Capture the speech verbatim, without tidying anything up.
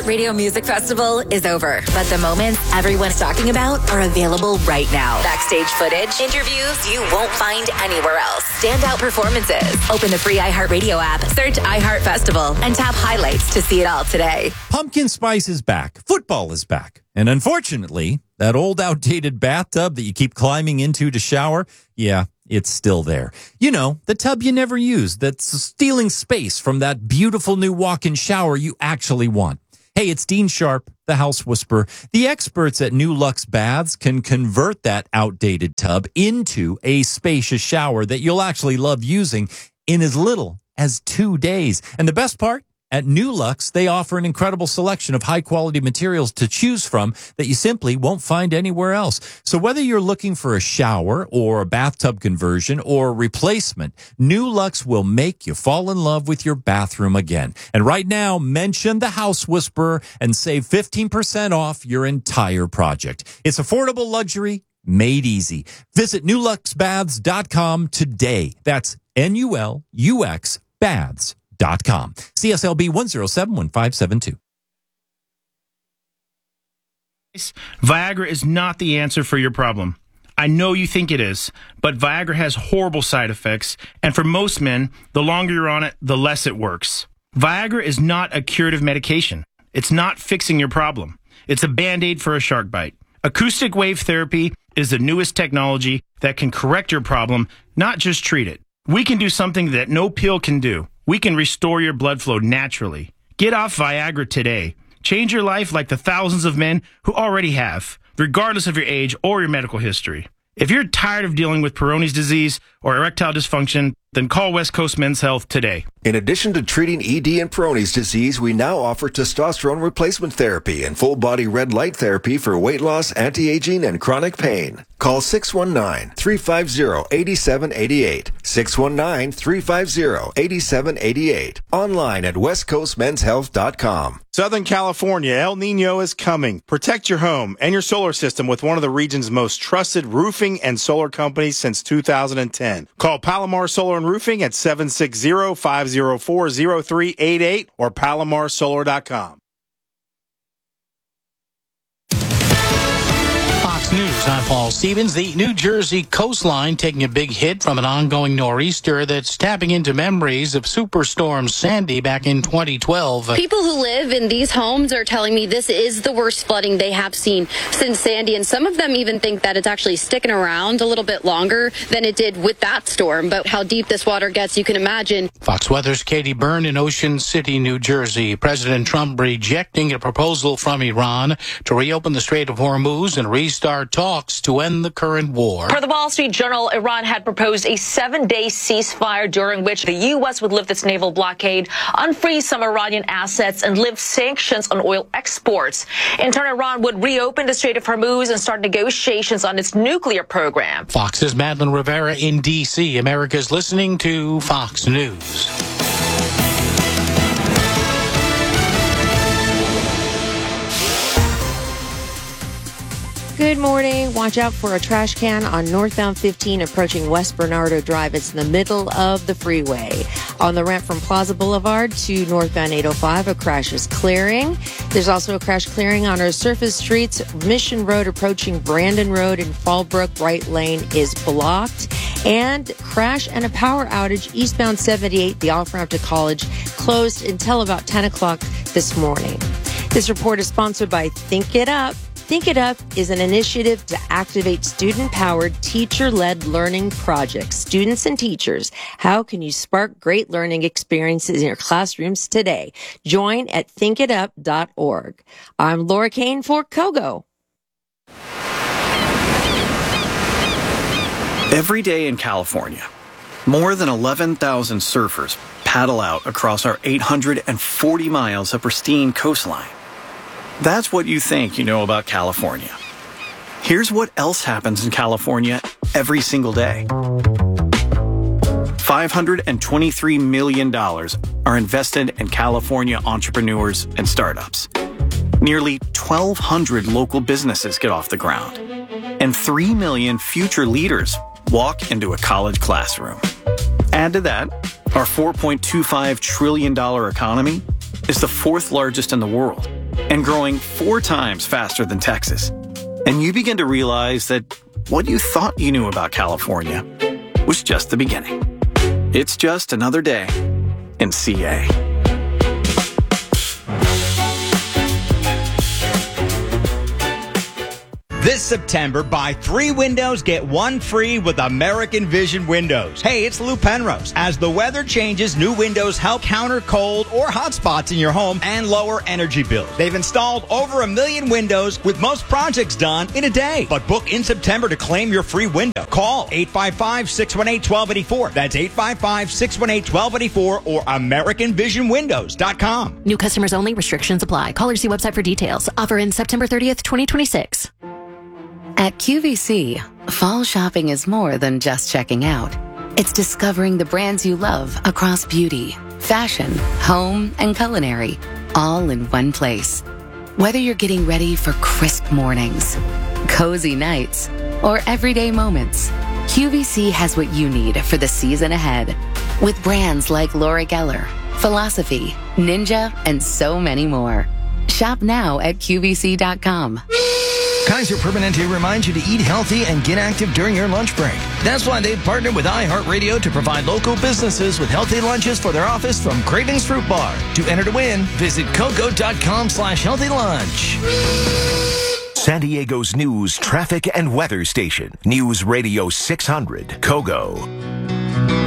iHeartRadio Music Festival is over, but the moments everyone's talking about are available right now. Backstage footage, interviews you won't find anywhere else, standout performances. Open the free iHeartRadio app, search iHeart Festival, and tap highlights to see it all today. Pumpkin spice is back. Football is back. And unfortunately, that old outdated bathtub that you keep climbing into to shower, yeah, it's still there. You know, the tub you never use that's stealing space from that beautiful new walk-in shower you actually want. Hey, it's Dean Sharp, the House Whisperer. The experts at New Lux Baths can convert that outdated tub into a spacious shower that you'll actually love using in as little as two days. And the best part? At New Lux, they offer an incredible selection of high-quality materials to choose from that you simply won't find anywhere else. So whether you're looking for a shower or a bathtub conversion or a replacement, New Lux will make you fall in love with your bathroom again. And right now, mention the House Whisperer and save fifteen percent off your entire project. It's affordable luxury made easy. Visit new lux baths dot com today. That's N U L U X baths dot com. C S L B one zero seven one five seven two. Viagra is not the answer for your problem. I know you think it is, but Viagra has horrible side effects, and for most men, the longer you're on it, the less it works. Viagra is not a curative medication. It's not fixing your problem. It's a Band-Aid for a shark bite. Acoustic wave therapy is the newest technology that can correct your problem, not just treat it. We can do something that no pill can do. We can restore your blood flow naturally. Get off Viagra today. Change your life like the thousands of men who already have, regardless of your age or your medical history. If you're tired of dealing with Peyronie's disease or erectile dysfunction, then call West Coast Men's Health today. In addition to treating E D and Peyronie's disease, we now offer testosterone replacement therapy and full-body red light therapy for weight loss, anti-aging, and chronic pain. Call six one nine, three five zero, eight seven eight eight. six one nine, three five zero, eight seven eight eight. Online at west coast men's health dot com. Southern California, El Nino is coming. Protect your home and your solar system with one of the region's most trusted roofing and solar companies since two thousand ten. Call Palomar Solar and Roofing at seven six zero, five zero four, zero three eight eight or palomar solar dot com. Fox News, I'm Paul Stevens. The New Jersey coastline taking a big hit from an ongoing nor'easter that's tapping into memories of Superstorm Sandy back in twenty twelve. People who live in these homes are telling me this is the worst flooding they have seen since Sandy, and some of them even think that it's actually sticking around a little bit longer than it did with that storm. But how deep this water gets, you can imagine. Fox Weather's Katie Byrne in Ocean City, New Jersey. President Trump rejecting a proposal from Iran to reopen the Strait of Hormuz and restart talks to end the current war. Per the Wall Street Journal, Iran had proposed a seven-day ceasefire during which the U S would lift its naval blockade, unfreeze some Iranian assets, and lift sanctions on oil exports. In turn, Iran would reopen the Strait of Hormuz and start negotiations on its nuclear program. Fox's Madeline Rivera in D C. America's listening to Fox News. Good morning. Watch out for a trash can on northbound fifteen approaching West Bernardo Drive. It's in the middle of the freeway. On the ramp from Plaza Boulevard to northbound eight oh five, a crash is clearing. There's also a crash clearing on our surface streets. Mission Road approaching Brandon Road in Fallbrook. Right lane is blocked. And crash and a power outage eastbound seventy-eight, the off-ramp to College, closed until about ten o'clock this morning. This report is sponsored by Think It Up. Think It Up is an initiative to activate student-powered, teacher-led learning projects. Students and teachers, how can you spark great learning experiences in your classrooms today? Join at think it up dot org. I'm Laura Kane for Kogo. Every day in California, more than eleven thousand surfers paddle out across our eight hundred forty miles of pristine coastline. That's what you think you know about California. Here's what else happens in California every single day. five hundred twenty-three million dollars are invested in California entrepreneurs and startups. Nearly twelve hundred local businesses get off the ground. And three million future leaders walk into a college classroom. Add to that, our four point two five trillion dollars economy is the fourth largest in the world. and growing four times faster than Texas. And you begin to realize that what you thought you knew about California was just the beginning. It's just another day in C A. This September, buy three windows, get one free with American Vision Windows. Hey, it's Lou Penrose. As the weather changes, new windows help counter cold or hot spots in your home and lower energy bills. They've installed over a million windows with most projects done in a day. But book in September to claim your free window. Call eight five five, six one eight, one two eight four. That's eight five five, six one eight, one two eight four or American Vision Windows dot com. New customers only. Restrictions apply. Call or see website for details. Offer ends September thirtieth, twenty twenty-six. At Q V C, fall shopping is more than just checking out. It's discovering the brands you love across beauty, fashion, home, and culinary, all in one place. Whether you're getting ready for crisp mornings, cozy nights, or everyday moments, Q V C has what you need for the season ahead. With brands like Laura Geller, Philosophy, Ninja, and so many more. Shop now at Q V C dot com. Kaiser Permanente reminds you to eat healthy and get active during your lunch break. That's why they've partnered with iHeartRadio to provide local businesses with healthy lunches for their office from Cravings Fruit Bar. To enter to win, visit coco.com slash healthy lunch. San Diego's news, traffic, and weather station. News Radio six hundred, Kogo.